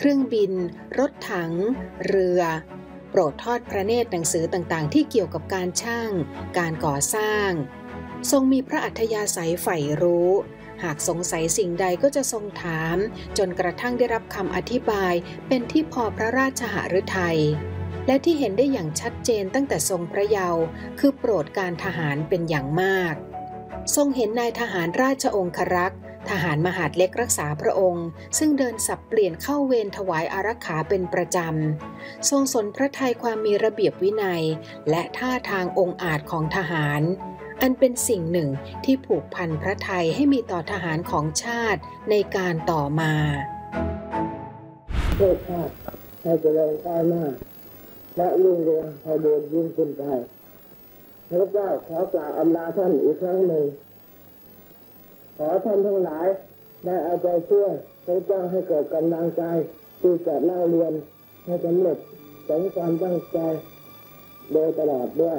เครื่องบินรถถังเรือโปรดทอดพระเนตรหนังสือต่างๆที่เกี่ยวกับการช่างการก่อสร้างทรงมีพระอัธยาศัยใฝ่รู้หากสงสัยสิ่งใดก็จะทรงถามจนกระทั่งได้รับคำอธิบายเป็นที่พอพระราชหฤทัยและที่เห็นได้อย่างชัดเจนตั้งแต่ทรงพระเยาว์คือโปรดการทหารเป็นอย่างมากทรงเห็นนายทหารราชองครักษ์ทหารมหาดเล็กรักษาพระองค์ซึ่งเดินสับเปลี่ยนเข้าเวรถวายอารักขาเป็นประจำทรงสนพระทัยความมีระเบียบวินัยและท่าทางองอาจของทหารอันเป็นสิ่งหนึ่งที่ผูกพันพระทัยให้มีต่อทหารของชาติในการต่อมาเพื่อชาติให้เจริญก้าวหน้าและรุ่งเรืองไพบูลย์ยิ่งขึ้นไปพระเจ้าขอกล่าวอำลาท่านอีกครั้งหนึ่งขอท่านทั้งหลายได้เอาใจช่วยพระเจ้าให้เกิดกำลังใจที่จะเล่าเรียนให้สำเร็จสมความตั้งใจโดยตลอดด้วย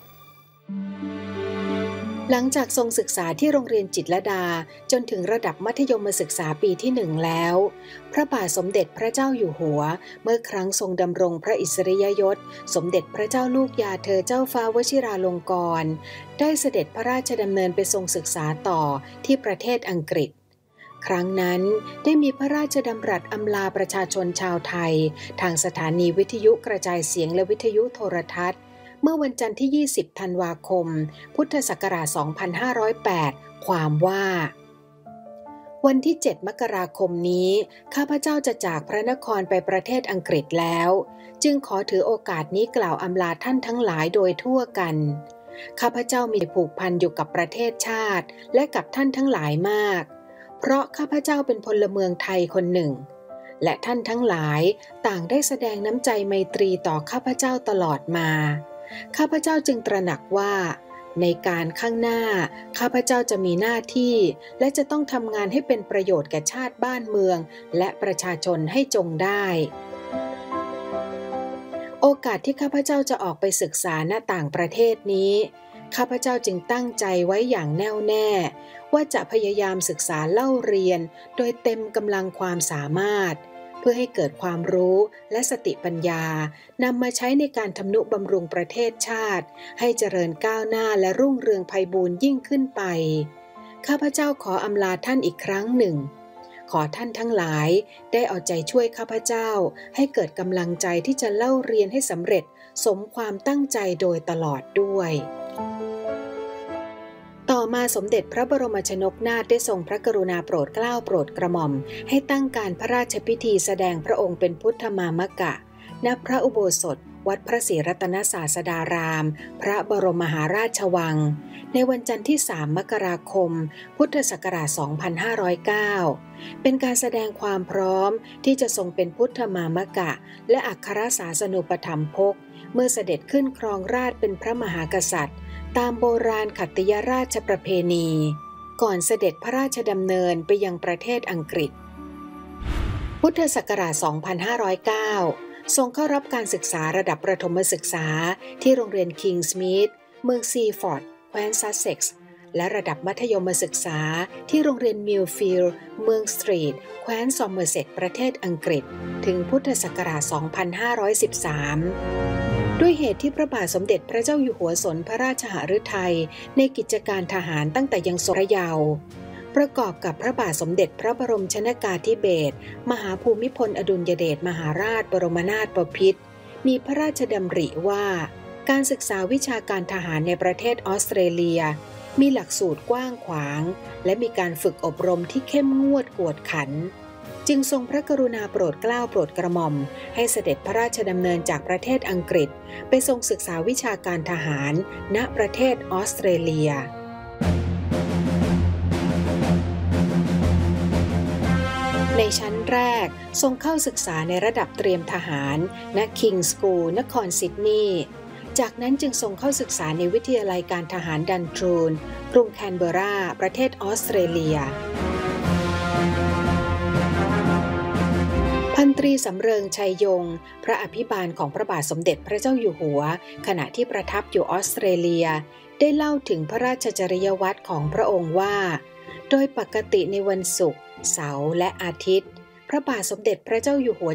หลังจากทรงศึกษาที่โรงเรียนจิตรลดาจนถึงระดับมัธยมศึกษาปีที่1แล้วพระบาทสมเด็จพระเจ้าอยู่หัวเมื่อครั้งทรงดำรงพระอิสริยยศสมเด็จพระเจ้าลูกยาเธอเจ้าฟ้าวชิราลงกรณ์ได้เสด็จพระราชดำเนินไปทรงศึกษาต่อที่ประเทศอังกฤษครั้งนั้นได้มีพระราชดำรัสอำลาประชาชนชาวไทยทางสถานีวิทยุกระจายเสียงและวิทยุโทรทัศน์เมื่อวันจันทร์ที่20ธันวาคมพุทธศักราช2508ความว่าวันที่7มกราคมนี้ข้าพเจ้าจะจากพระนครไปประเทศอังกฤษแล้วจึงขอถือโอกาสนี้กล่าวอำลาท่านทั้งหลายโดยทั่วกันข้าพเจ้ามีผูกพันอยู่กับประเทศชาติและกับท่านทั้งหลายมากเพราะข้าพเจ้าเป็นพลเมืองไทยคนหนึ่งและท่านทั้งหลายต่างได้แสดงน้ำใจไมตรีต่อข้าพเจ้าตลอดมาข้าพเจ้าจึงตระหนักว่าในการข้างหน้าข้าพเจ้าจะมีหน้าที่และจะต้องทำงานให้เป็นประโยชน์แก่ชาติบ้านเมืองและประชาชนให้จงได้โอกาสที่ข้าพเจ้าจะออกไปศึกษาณต่างประเทศนี้ข้าพเจ้าจึงตั้งใจไว้อย่างแน่วแน่ว่าจะพยายามศึกษาเล่าเรียนโดยเต็มกำลังความสามารถเพื่อให้เกิดความรู้และสติปัญญานำมาใช้ในการทำนุบำรุงประเทศชาติให้เจริญก้าวหน้าและรุ่งเรืองไพบูลย์ยิ่งขึ้นไปข้าพเจ้าขออำลาท่านอีกครั้งหนึ่งขอท่านทั้งหลายได้เอาใจช่วยข้าพเจ้าให้เกิดกำลังใจที่จะเล่าเรียนให้สำเร็จสมความตั้งใจโดยตลอดด้วยต่อมาสมเด็จพระบรมชนกนาถได้ทรงพระกรุณาโปรดเกล้าโปรดกระหม่อมให้ตั้งการพระราชพิธีแสดงพระองค์เป็นพุทธมามกะณพระอุโบสถวัดพระศรีรัตนศาสดารามพระบรมมหาราชวังในวันจันทร์ที่3มกราคมพุทธศักราช2509เป็นการแสดงความพร้อมที่จะทรงเป็นพุทธมามกะและอัครศาสนูปถัมภกเมื่อเสด็จขึ้นครองราชย์เป็นพระมหากษัตริย์ตามโบราณขัตติยราชประเพณีก่อนเสด็จพระราชดำเนินไปยังประเทศอังกฤษพุทธศักราช2509ทรงเข้ารับการศึกษาระดับประถมศึกษาที่โรงเรียนคิงส์มีธเมืองซีฟอร์ดแคว้นซัสเซ็กซ์และระดับมัธยมศึกษาที่โรงเรียนมิลฟิลด์เมืองสตรีทแคว้นซอมเมอร์เซตประเทศอังกฤษถึงพุทธศักราช2513ด้วยเหตุที่พระบาทสมเด็จพระเจ้าอยู่หัวสนพระราชหฤทัยในกิจการทหารตั้งแต่ยังทรงพระเยาว์ประกอบกับพระบาทสมเด็จพระบรมชนกาธิเบศรมหาภูมิพลอดุลยเดชมหาราชบรมนาถบพิตรมีพระราชดำริว่าการศึกษาวิชาการทหารในประเทศออสเตรเลียมีหลักสูตรกว้างขวางและมีการฝึกอบรมที่เข้มงวดกวดขันจึงทรงพระกรุณาโปรดเกล้าโปรดกระหม่อมให้เสด็จพระราชดำเนินจากประเทศอังกฤษไปทรงศึกษาวิชาการทหารณประเทศออสเตรเลียในชั้นแรกทรงเข้าศึกษาในระดับเตรียมทหารณ King's School นครซิดนีย์จากนั้นจึงทรงเข้าศึกษาในวิทยาลัยการทหารดันทรูนกรุงแคนเบอราประเทศออสเตรเลียพันตรีสำเริงชัยยงพระอภิบาลของพระบาทสมเด็จพระเจ้าอยู่หัวขณะที่ประทับอยู่ออสเตรเลียได้เล่าถึงพระราชจริยวัตรของพระองค์ว่าโดยปกติในวันศุกร์เสาร์และอาทิตย์พระบาทสมเด็จพระเจ้าอยู่หัว